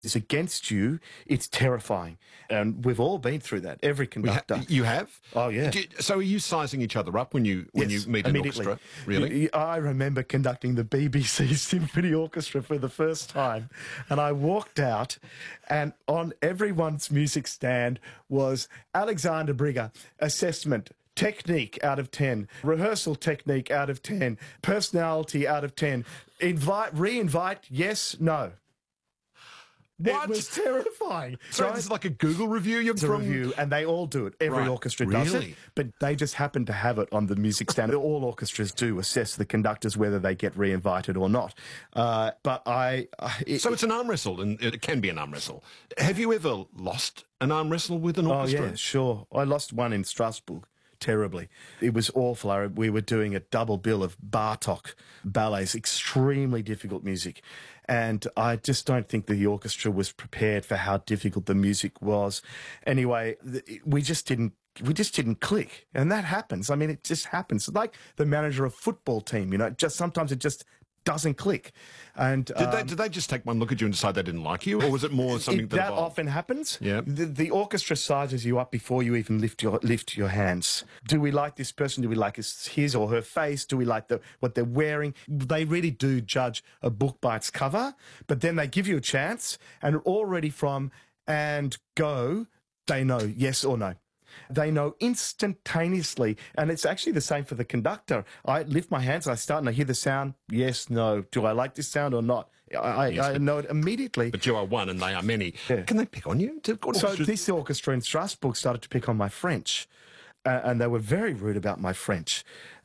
is against you, it's terrifying. And we've all been through that, every conductor. You have? Oh, yeah. So are you sizing each other up when you meet an orchestra? Really? I remember conducting the BBC Symphony Orchestra for the first time, and I walked out, and on everyone's music stand was Alexander Brigger, assessment, technique out of 10, rehearsal technique out of 10, personality out of 10, re-invite, yes, no. What? It was terrifying. So this is like a Google review? It's a review, and they all do it. Every orchestra does it, but they just happen to have it on the music stand. All orchestras do assess the conductors whether they get re-invited or not. So it's an arm wrestle, and it can be an arm wrestle. Have you ever lost an arm wrestle with an orchestra? Oh, yeah, sure. I lost one in Strasbourg. Terribly. It was awful. We were doing a double bill of Bartok ballets, extremely difficult music. And I just don't think the orchestra was prepared for how difficult the music was. Anyway, we just didn't click. And that happens. I mean, it just happens. Like the manager of a football team, just sometimes it just doesn't click. And did they just take one look at you and decide they didn't like you, or was it more something that evolved? Often happens? Yeah. The orchestra sizes you up before you even lift your hands. Do we like this person? Do we like his or her face? Do we like what they're wearing? They really do judge a book by its cover, but then they give you a chance, and already from and go, they know yes or no. They know instantaneously, and it's actually the same for the conductor. I lift my hands, I start, and I hear the sound, yes, no. Do I like this sound or not? I know it immediately. But you are one, and they are many. Yeah. Can they pick on you? So this orchestra in Strasbourg started to pick on my French. And they were very rude about my French.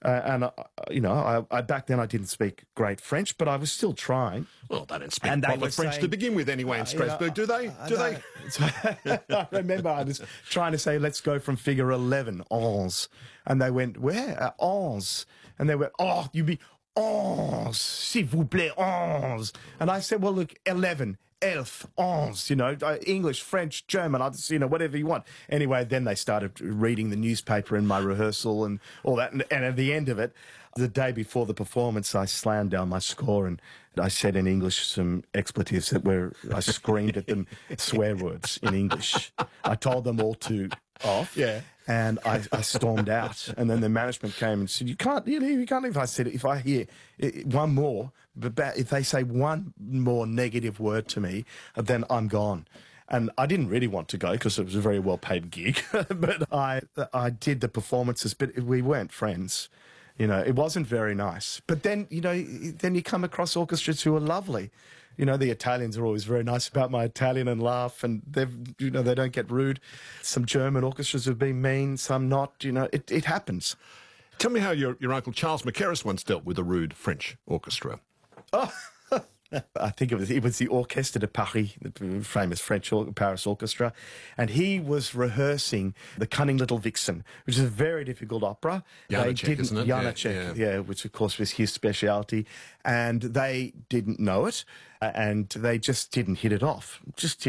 I back then I didn't speak great French, but I was still trying. Well, they don't speak proper French to begin with anyway in Strasbourg, do they? I remember I was trying to say, let's go from figure 11, 11. And they went, where? 11. And they went, oh, you be 11, s'il vous plaît, 11. And I said, well, look, 11. Elf, onze, English, French, German, whatever you want. Anyway, then they started reading the newspaper in my rehearsal and all that. And at the end of it, the day before the performance, I slammed down my score and I said in English some expletives I screamed at them swear words in English. I told them all to off. Yeah. And I stormed out. And then the management came and said, you can't leave. I said, if I hear one more, if they say one more negative word to me, then I'm gone. And I didn't really want to go because it was a very well-paid gig. But I did the performances, but we weren't friends. It wasn't very nice. But then, then you come across orchestras who are lovely. The Italians are always very nice about my Italian and laugh, and they don't get rude. Some German orchestras have been mean, some not. It happens. Tell me how your uncle Charles Mackerras once dealt with a rude French orchestra. Oh, I think it was the Orchestre de Paris, the famous French Paris orchestra, and he was rehearsing The Cunning Little Vixen, which is a very difficult opera. Janacek, isn't it? Janacek, yeah, which of course was his speciality, and they didn't know it, and they just didn't hit it off.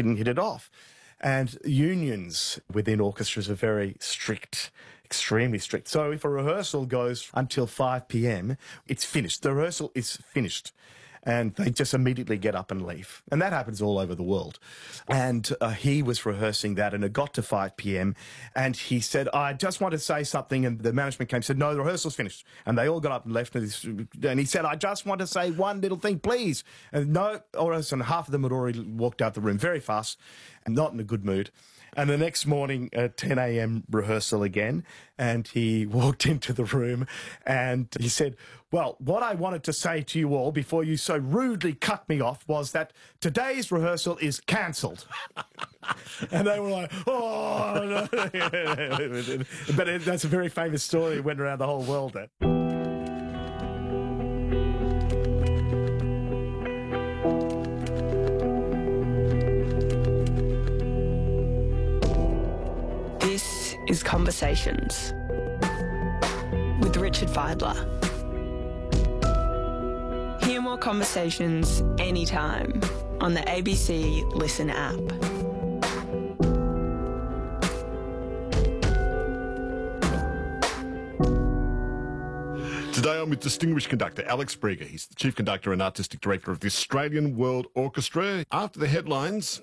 And unions within orchestras are very strict. Extremely strict. So if a rehearsal goes until 5 p.m., it's finished. The rehearsal is finished. And they just immediately get up and leave. And that happens all over the world. And he was rehearsing that, and it got to 5 p.m. And he said, I just want to say something. And the management came and said, no, the rehearsal's finished. And they all got up and left. And he said, I just want to say one little thing, please. And no, and half of them had already walked out the room very fast and not in a good mood. And the next morning, 10 a.m. rehearsal again, and he walked into the room and he said, well, what I wanted to say to you all before you so rudely cut me off was that today's rehearsal is cancelled. And they were like, oh, no. But that's a very famous story. It went around the whole world then. Is Conversations with Richard Fidler. Hear more conversations anytime on the ABC Listen app. Today I'm with distinguished conductor Alex Brigger. He's the Chief Conductor and Artistic Director of the Australian World Orchestra. After the headlines,